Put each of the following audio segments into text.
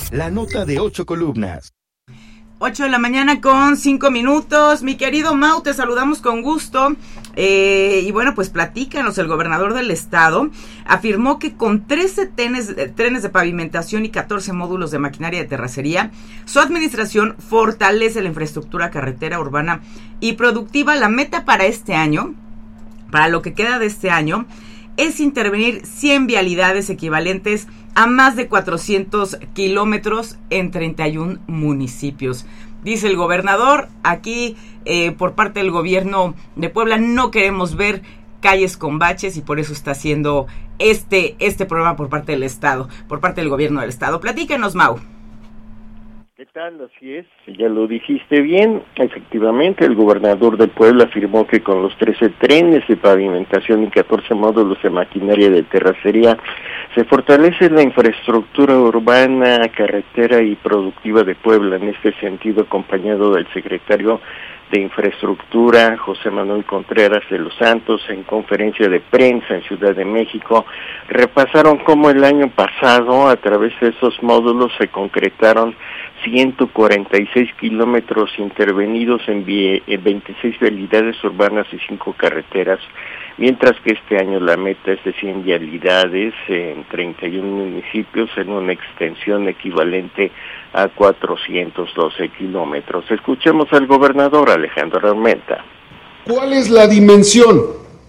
la nota de 8 columnas. 8 de la mañana con 5 minutos. Mi querido Mau, te saludamos con gusto. Y bueno, pues platícanos. El gobernador del estado afirmó que con 13 trenes de pavimentación y 14 módulos de maquinaria de terracería, su administración fortalece la infraestructura carretera, urbana y productiva. La meta para este año, para lo que queda de este año, es intervenir 100 vialidades equivalentes a más de 400 kilómetros en 31 municipios. Dice el gobernador, aquí por parte del gobierno de Puebla no queremos ver calles con baches y por eso está haciendo este programa por parte del estado, por parte del gobierno del estado. Platícanos, Mau. ¿Qué tal? Así es, ya lo dijiste bien. Efectivamente, el gobernador de Puebla afirmó que con los 13 trenes de pavimentación y 14 módulos de maquinaria de terracería se fortalece la infraestructura urbana, carretera y productiva de Puebla. En este sentido, acompañado del secretario de Infraestructura, José Manuel Contreras de los Santos, en conferencia de prensa en Ciudad de México, repasaron cómo el año pasado, a través de esos módulos, se concretaron 146 kilómetros intervenidos en 26 vialidades urbanas y 5 carreteras, mientras que este año la meta es de 100 vialidades en 31 municipios en una extensión equivalente a 412 kilómetros. Escuchemos al gobernador Alejandro Armenta. ¿Cuál es la dimensión?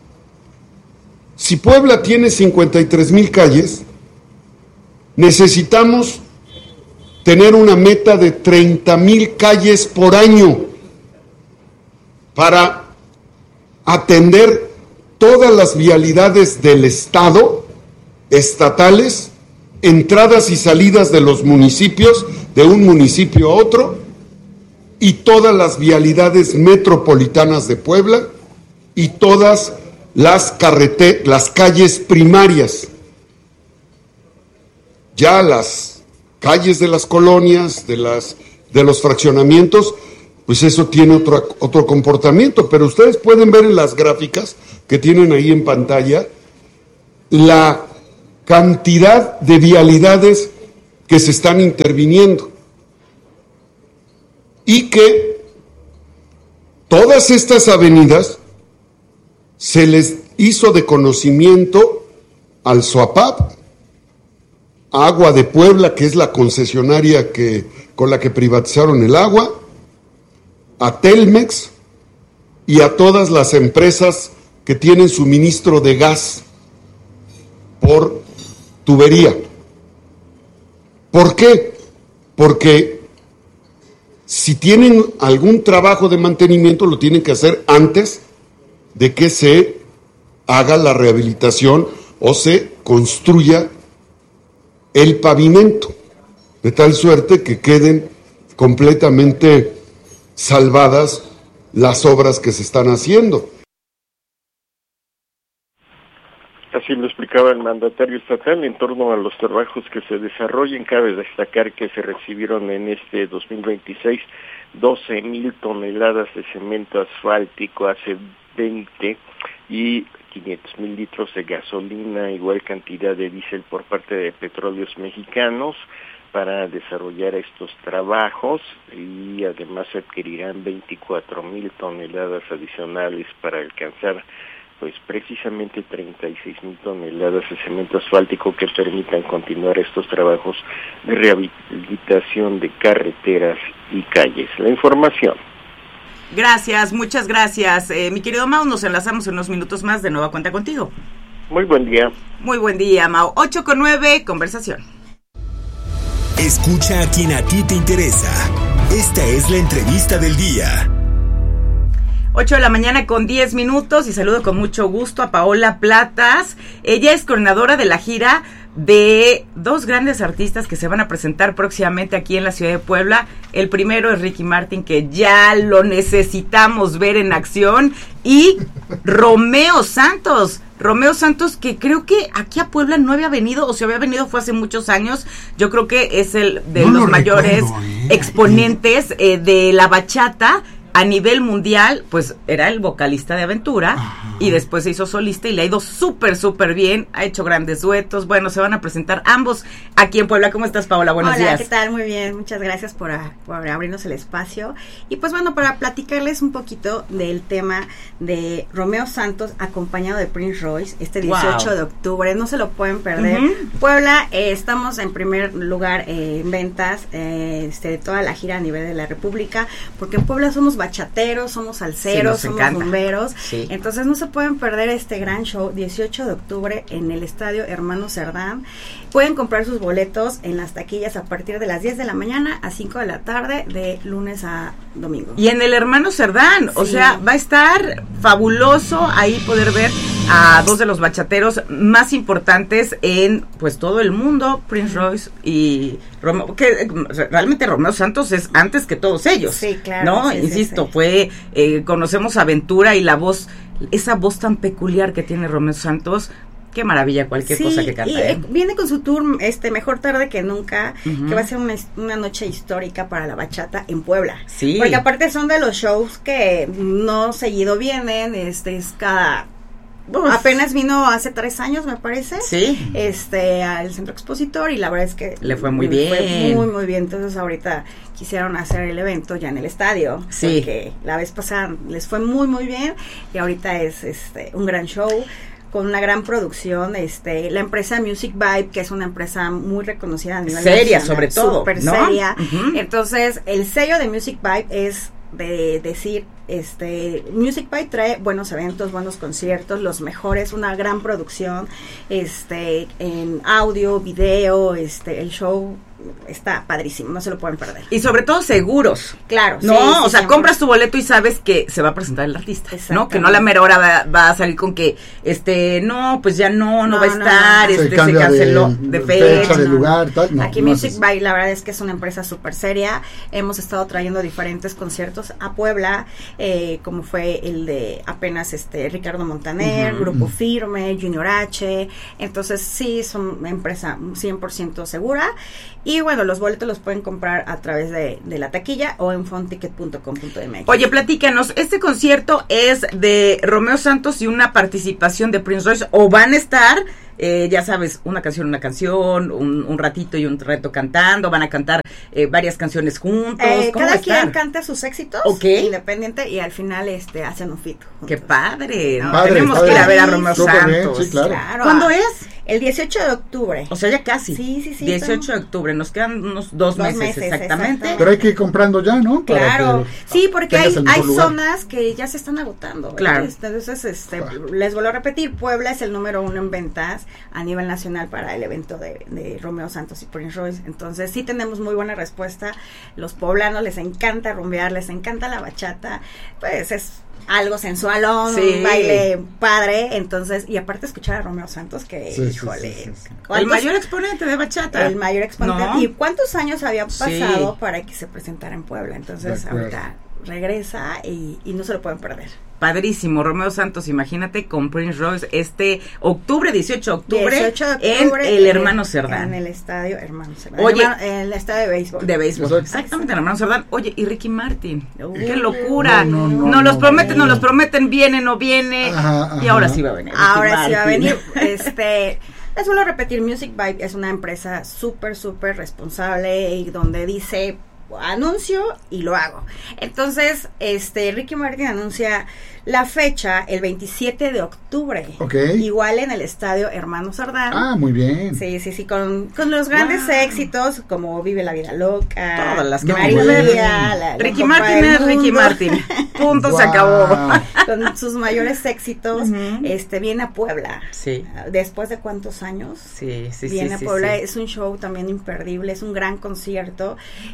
Si Puebla tiene 53,000 calles, necesitamos tener una meta de 30,000 calles por año para atender todas las vialidades del estado, estatales, entradas y salidas de los municipios, de un municipio a otro, y todas las vialidades metropolitanas de Puebla y todas las calles primarias. Ya las calles de las colonias, de los fraccionamientos, pues eso tiene otro comportamiento, pero ustedes pueden ver en las gráficas que tienen ahí en pantalla la cantidad de vialidades que se están interviniendo y que todas estas avenidas se les hizo de conocimiento al SOAPAP, Agua de Puebla, que es la concesionaria con la que privatizaron el agua, a Telmex y a todas las empresas que tienen suministro de gas por tubería. ¿Por qué? Porque si tienen algún trabajo de mantenimiento lo tienen que hacer antes de que se haga la rehabilitación o se construya el pavimento, de tal suerte que queden completamente salvadas las obras que se están haciendo. Así lo explicaba el mandatario estatal en torno a los trabajos que se desarrollan. Cabe destacar que se recibieron en este 2026 12,000 toneladas de cemento asfáltico, hace 20 y 500,000 litros de gasolina, igual cantidad de diésel por parte de Petróleos Mexicanos para desarrollar estos trabajos, y además se adquirirán 24,000 toneladas adicionales para alcanzar pues precisamente 36,000 toneladas de cemento asfáltico que permitan continuar estos trabajos de rehabilitación de carreteras y calles. La información. Gracias, muchas gracias. Mi querido Mau, nos enlazamos en unos minutos más, de nueva cuenta contigo. Muy buen día. Muy buen día, Mau. 8:09, conversación. Escucha a quien a ti te interesa. Esta es la entrevista del día. 8 de la mañana con 10 minutos y saludo con mucho gusto a Paola Platas. Ella es coordinadora de la gira de dos grandes artistas que se van a presentar próximamente aquí en la ciudad de Puebla. El primero es Ricky Martin, que ya lo necesitamos ver en acción, y Romeo Santos, que creo que aquí a Puebla no había venido, o si había venido fue hace muchos años. Yo creo que es el de los mayores exponentes de la bachata a nivel mundial, pues era el vocalista de Aventura. Ajá. Y después se hizo solista y le ha ido súper bien, ha hecho grandes duetos. Bueno, se van a presentar ambos aquí en Puebla. ¿Cómo estás, Paola? Buenos días. Hola, ¿qué tal? Muy bien, muchas gracias por abrirnos el espacio. Y pues bueno, para platicarles un poquito del tema de Romeo Santos acompañado de Prince Royce, este 18 de octubre, no se lo pueden perder. Puebla, estamos en primer lugar en ventas de toda la gira a nivel de la República, porque en Puebla somos bachateros, somos salseros, somos bomberos, entonces no se pueden perder este gran show, 18 de octubre en el Estadio Hermano Cerdán. Pueden comprar sus boletos en las taquillas a partir de las 10 de la mañana a 5 de la tarde, de lunes a domingo. Y en el Hermano Cerdán, o sea, va a estar fabuloso ahí poder ver a dos de los bachateros más importantes en pues todo el mundo, Prince Royce y Romeo, que realmente Romeo Santos es antes que todos ellos. Sí, claro. ¿No? Sí, Insisto, sí. fue, conocemos Aventura y la voz, esa voz tan peculiar que tiene Romeo Santos. Qué maravilla cualquier cosa que canta. Y viene con su tour Mejor Tarde que Nunca, que va a ser una noche histórica para la bachata en Puebla. Sí. Porque aparte son de los shows que no seguido vienen, es cada... apenas vino hace 3 años, me parece. Sí. Al Centro Expositor, y la verdad es que le fue muy bien. Fue muy bien. Entonces ahorita quisieron hacer el evento ya en el estadio. Sí. Porque la vez pasada les fue muy bien, y ahorita es un gran show con una gran producción, la empresa Music Vibe, que es una empresa muy reconocida a nivel seria, nacional, sobre todo, súper ¿no? seria. Entonces, el sello de Music Vibe es de decir, Music Vibe trae buenos eventos, buenos conciertos, los mejores, una gran producción, en audio, video, el show está padrísimo, no se lo pueden perder. Y sobre todo seguros. Claro. No, sí, o sea, siempre. compras tu boleto y sabes que se va a presentar el artista, ¿no? Que no a la mera hora va a salir con que, no, pues ya no va a estar, se canceló de fecha. De lugar, tal. No, aquí no Music Vibe, la verdad es que es una empresa súper seria. Hemos estado trayendo diferentes conciertos a Puebla, como fue el de apenas Ricardo Montaner, Grupo Firme, Junior H. Entonces sí, son una empresa 100% segura. Y bueno, los boletos los pueden comprar a través de la taquilla o en fonticket.com.mx. Oye, platícanos, este concierto es de Romeo Santos y una participación de Prince Royce, o van a estar, ya sabes, una canción, un ratito y un reto cantando, van a cantar varias canciones juntos. Cada quien canta sus éxitos, okay, independiente, y al final hacen un fit juntos. ¡Qué padre! No, tenemos que ir a ver a Romeo Santos. Bien, sí, claro. ¿Cuándo es? El 18 de octubre. O sea, ya casi. Sí. 18 de octubre, nos quedan unos 2 meses exactamente. Pero hay que ir comprando ya, ¿no? Claro, sí, porque hay lugar. Zonas que ya se están agotando. Claro. Entonces, les vuelvo a repetir, Puebla es el número 1 en ventas a nivel nacional para el evento de Romeo Santos y Prince Royce. Entonces, sí tenemos muy buena respuesta. Los poblanos les encanta rumbear, les encanta la bachata, pues es algo sensualón, un baile padre, entonces, y aparte escuchar a Romeo Santos, que, híjole. El mayor exponente de bachata. El mayor exponente. ¿No? ¿Y cuántos años había pasado para que se presentara en Puebla? Entonces, ahorita regresa y no se lo pueden perder. Padrísimo, Romeo Santos, imagínate, con Prince Royce, 18 de octubre, en el Hermano Cerdán. En el Estadio Hermano Cerdán. Oye, en el estadio de béisbol. De béisbol, exactamente, en el Hermano Cerdán. Oye, y Ricky Martin, qué locura. No, nos los prometen, viene, no viene, y ahora sí va a venir. Ahora sí va a venir, les vuelvo a repetir, Music Vibe es una empresa súper responsable, y donde dice anuncio y lo hago. Entonces, Ricky Martin anuncia la fecha el 27 de octubre. Okay. Igual en el Estadio Hermano Cerdán. Ah, muy bien. Sí, con los grandes éxitos como Vive la Vida Loca, todas las que María, Ricky Martin es Ricky Martin. Punto, se acabó. Con sus mayores éxitos, viene a Puebla. Sí. ¿Después de cuántos años? Sí. Viene a Puebla, es un show también imperdible, es un gran concierto.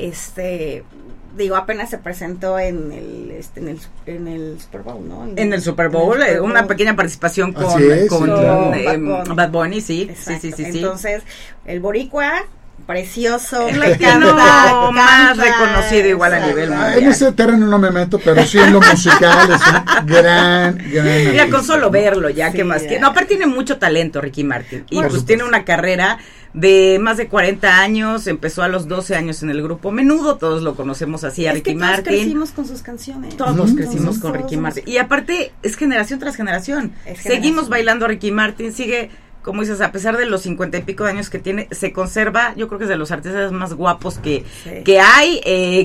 Apenas se presentó en el Super Bowl, ¿no? En el Super Bowl, una pequeña participación con es, Bad Bunny. Bunny, sí. Entonces, el boricua precioso. El latino más reconocido igual a nivel mundial. En ese terreno no me meto, pero sí en lo musical es un gran Mira, artista. con solo verlo ya, Sí, que más que... No, aparte tiene mucho talento Ricky Martin. Y Por pues supuesto. tiene una carrera de más de 40 años, empezó a los 12 años en el grupo Menudo, todos lo conocemos así a Es Ricky que todos Martin. crecimos con sus canciones. Todos crecimos Entonces, con todos Ricky somos- Martin. Y aparte, es generación tras generación. Es Seguimos generación. bailando a Ricky Martin, sigue, como dices, a pesar de los 50 y pico de años que tiene, se conserva, yo creo que es de los artistas más guapos Sí. que hay,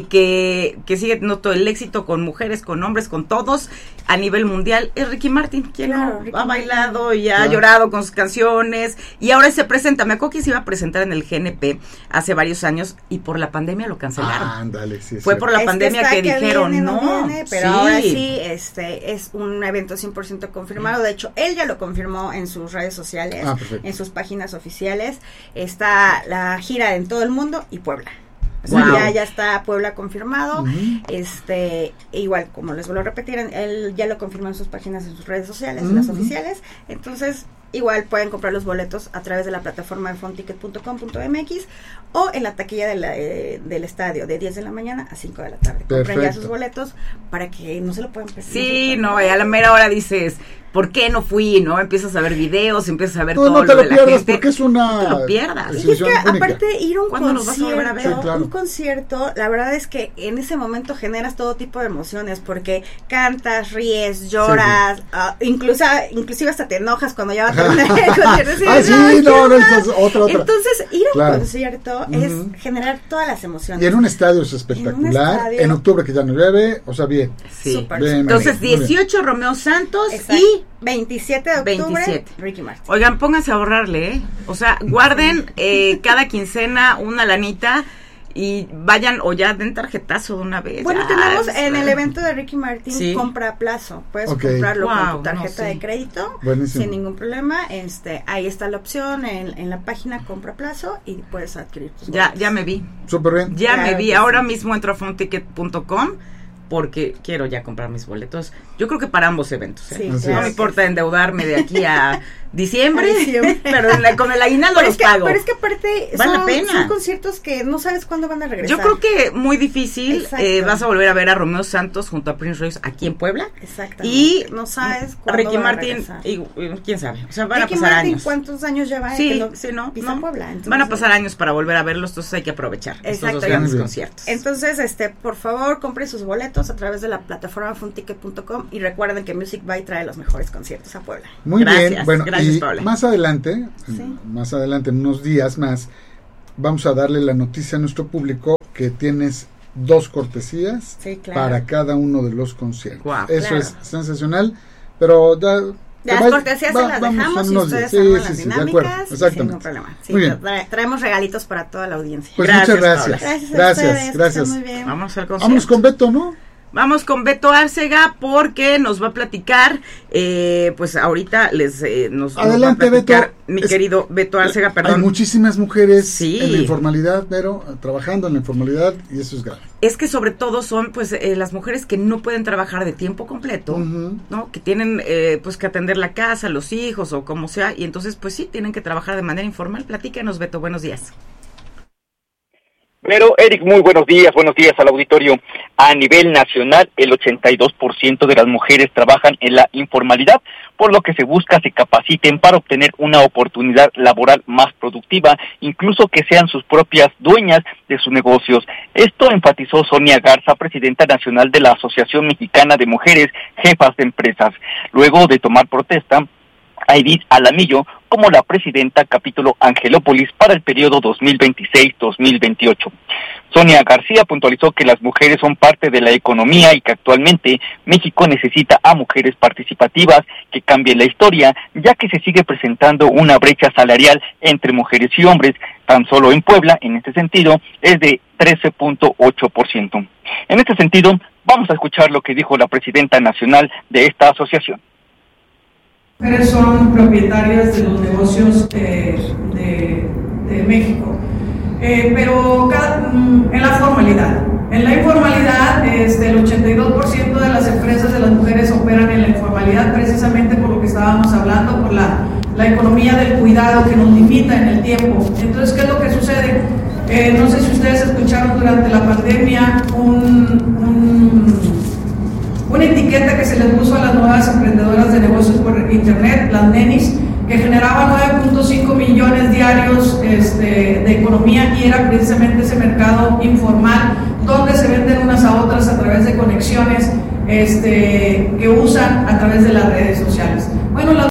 que sigue teniendo todo el éxito con mujeres, con hombres, con todos, a nivel mundial, es Ricky Martin, quien Claro, no Ricky ha Martin. bailado y ha Claro. llorado con sus canciones, y ahora se presenta, me acuerdo que se iba a presentar en el GNP hace varios años, y por la pandemia lo cancelaron. Ándale, sí. Fue por la Es pandemia está que dijeron, viene, no, viene, pero ahora sí, es un evento 100% confirmado. De hecho, él ya lo confirmó en sus redes sociales, Perfecto. en sus páginas oficiales. Está la gira en todo el mundo y Puebla. O sea, Wow. ya está Puebla confirmado. Ujú. Igual, como les vuelvo a repetir, él ya lo confirmó en sus páginas, en sus redes sociales, en las Ujú. oficiales. Entonces, igual pueden comprar los boletos a través de la plataforma de fonticket.com.mx o en la taquilla del estadio de 10 de la mañana a 5 de la tarde. Compren ya Perfecto. sus boletos para que no se lo puedan perder. Sí, no, y a la mera hora dices, ¿por qué no fui? ¿No? Empiezas a ver videos, empiezas a ver No, todo no te lo lo de la pierdas gente. porque es una No te lo pierdas. Y es que exhibición única. aparte ir a un ¿Cuándo los vas a volver a ver? concierto, Sí, claro. un concierto, la verdad es que en ese momento generas todo tipo de emociones porque cantas, ríes, lloras, inclusive hasta te enojas cuando ya va a terminar el concierto. Así, Ah, sí, quiero no, más. es otra. Entonces, ir a un Claro. concierto Ujú. es generar todas las emociones. Y en un estadio es espectacular. estadio. En octubre que ya no llueve, o sea, bien. Sí. Súper. Bien, Entonces, muy bien. 18 Romeo Santos Exacto. y 27 de octubre, 27. Ricky Martin. oigan, pónganse a ahorrarle, ¿eh? O sea, guarden cada quincena una lanita y vayan o ya den tarjetazo de una vez. Bueno, ya, tenemos es- en el evento de Ricky Martin Sí. compra a plazo. Puedes Ok. comprarlo con Wow, tu tarjeta no, sí. de crédito Buenísimo. sin ningún problema. Ahí está la opción en la página compra a plazo y puedes adquirir tus Ya, boletos. ya me vi. Súper bien. Ya Claro me vi. que Ahora sí. mismo entro a fonticket.com porque quiero ya comprar mis boletos. Yo creo que para ambos eventos. ¿eh? Sí, Así claro No me que importa sí. endeudarme de aquí a diciembre, A diciembre. pero con el aguinaldo Pero los es, que, pago. pero es que aparte Vale la pena. son conciertos que no sabes cuándo van a regresar. Yo creo que muy difícil. Exacto. Vas a volver a ver a Romeo Santos junto a Prince Royce aquí en Puebla. Exactamente. Y no sabes cuándo Ricky van a Martin, regresar. y quién sabe. O sea, van Ricky a pasar Martin, años. ¿cuántos años lleva? Sí, que no sí, no. pisa no. Puebla? Entonces, Van a pasar años para volver a verlos, entonces hay que aprovechar estos Exacto. dos grandes Muy bien. conciertos. Entonces, por favor, compre sus boletos a través de la plataforma fonticket.com y recuerden que Music By trae los mejores conciertos a Puebla. Muy Gracias, bien. Bueno, gracias, y Paula. más adelante, Sí. en unos días más, vamos a darle la noticia a nuestro público que tienes 2 cortesías Sí, claro. para cada uno de los conciertos. Guau, Eso claro. es sensacional, pero ya... Ya te las va- cortesías va- se las vamos dejamos en y unos ustedes días. arman las de dinámicas acuerdo, sin exactamente. ningún problema. Sí, Muy bien. traemos regalitos para toda la audiencia. Pues Gracias, muchas gracias. Paula. Gracias a Gracias, ustedes, que gracias. estén muy bien. Vamos al concierto. Vámonos con Beto, ¿no? Vamos con Beto Arcega porque nos va a platicar, pues ahorita nos va a Adelante, platicar Beto. mi Es- querido Beto Arcega, Hay perdón. muchísimas mujeres Sí. en la informalidad, pero trabajando en la informalidad y eso es grave. Es que sobre todo son pues las mujeres que no pueden trabajar de tiempo completo, Ujú. ¿no? Que tienen pues que atender la casa, los hijos o como sea, y entonces pues sí, tienen que trabajar de manera informal. Platícanos, Beto, buenos días. Pero, Eric, muy buenos días al auditorio. A nivel nacional, el 82% de las mujeres trabajan en la informalidad, por lo que se busca se capaciten para obtener una oportunidad laboral más productiva, incluso que sean sus propias dueñas de sus negocios. Esto enfatizó Sonia Garza, presidenta nacional de la Asociación Mexicana de Mujeres Jefas de Empresas, luego de tomar protesta a Edith Alamillo como la presidenta capítulo Angelópolis para el periodo 2026-2028. Sonia García puntualizó que las mujeres son parte de la economía y que actualmente México necesita a mujeres participativas que cambien la historia, ya que se sigue presentando una brecha salarial entre mujeres y hombres. Tan solo en Puebla, en este sentido, es de 13.8%. En este sentido, vamos a escuchar lo que dijo la presidenta nacional de esta asociación. Mujeres son propietarias de los negocios de México, pero en la formalidad. En la informalidad, el 82% de las empresas de las mujeres operan en la informalidad, precisamente por lo que estábamos hablando, por la economía del cuidado que nos limita en el tiempo. Entonces, ¿qué es lo que sucede? No sé si ustedes escucharon durante la pandemia una etiqueta que se les puso a las nuevas emprendedoras de negocios por internet, las nenis, que generaban 9.5 millones diarios de economía, y era precisamente ese mercado informal donde se venden unas a otras a través de conexiones que usan a través de las redes sociales. Bueno,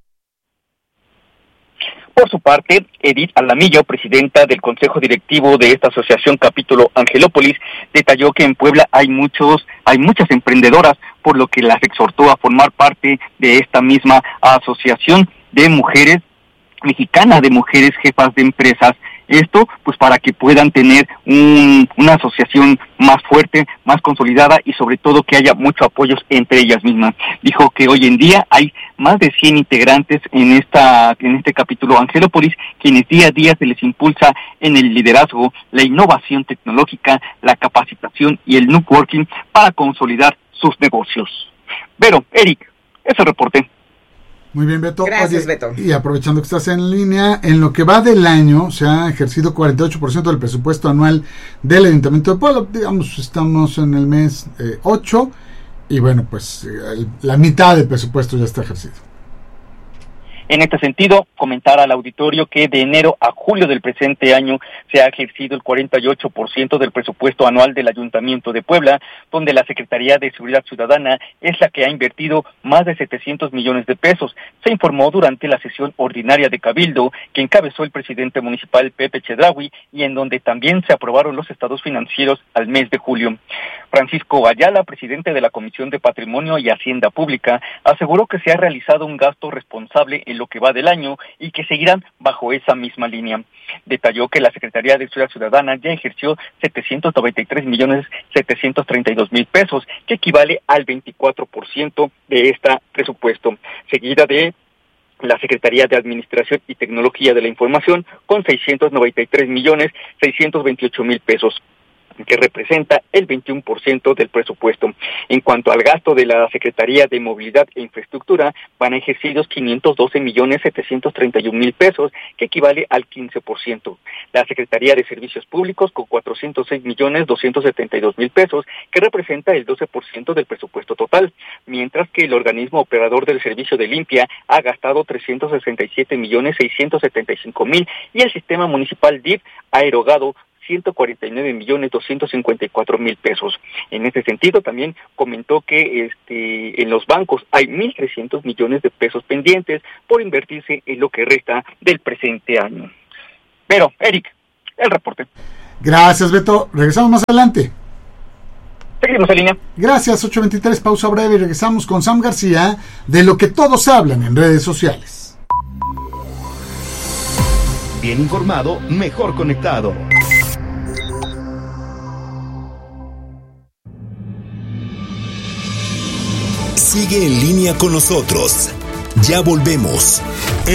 Por su parte, Edith Alamillo, presidenta del Consejo Directivo de esta asociación capítulo Angelópolis, detalló que en Puebla hay muchas emprendedoras, por lo que las exhortó a formar parte de esta misma asociación de mujeres mexicana, de mujeres jefas de empresas. Esto, pues, para que puedan tener una asociación más fuerte, más consolidada, y sobre todo que haya mucho apoyo entre ellas mismas. Dijo que hoy en día hay más de 100 integrantes en este capítulo Angelópolis, quienes día a día se les impulsa en el liderazgo, la innovación tecnológica, la capacitación y el networking para consolidar sus negocios. Pero, Eric, ese reporte. Muy bien, Beto. Gracias, Beto. Y aprovechando que estás en línea, en lo que va del año se ha ejercido 48% del presupuesto anual del Ayuntamiento de Puebla. Digamos, estamos en el mes 8 y bueno, pues la mitad del presupuesto ya está ejercido. En este sentido, comentar al auditorio que de enero a julio del presente año se ha ejercido el 48% del presupuesto anual del Ayuntamiento de Puebla, donde la Secretaría de Seguridad Ciudadana es la que ha invertido más de 700 millones de pesos. Se informó durante la sesión ordinaria de Cabildo que encabezó el presidente municipal Pepe Chedraui, y en donde también se aprobaron los estados financieros al mes de julio. Francisco Ayala, presidente de la Comisión de Patrimonio y Hacienda Pública, aseguró que se ha realizado un gasto responsable en lo que va del año y que seguirán bajo esa misma línea. Detalló que la Secretaría de Seguridad Ciudadana ya ejerció 793.732.000 pesos, que equivale al 24% de este presupuesto, seguida de la Secretaría de Administración y Tecnología de la Información con 693.628.000 pesos, que representa el 21% del presupuesto. En cuanto al gasto de la Secretaría de Movilidad e Infraestructura, van ejercidos 512.731.000 pesos, que equivale al 15%. La Secretaría de Servicios Públicos con 406.272.000 pesos, que representa el 12% del presupuesto total, mientras que el organismo operador del servicio de limpia ha gastado 367.675.000 y el sistema municipal DIF ha erogado 149.254.000 pesos. En este sentido, también comentó que en los bancos hay 1.300 millones de pesos pendientes por invertirse en lo que resta del presente año. Pero, Eric, el reporte. Gracias, Beto. Regresamos más adelante. Seguimos en línea. Gracias, 8:23, pausa breve y regresamos con Sam García de lo que todos hablan en redes sociales. Bien informado, mejor conectado. Sigue en línea con nosotros. Ya volvemos.